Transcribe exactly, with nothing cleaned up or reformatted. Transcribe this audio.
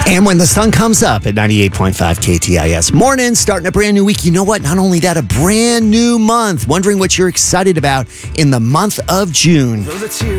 And when the sun comes up at ninety-eight point five K T I S. Morning, starting a brand new week. You know what? Not only that, a brand new month. Wondering what you're excited about in the month of June.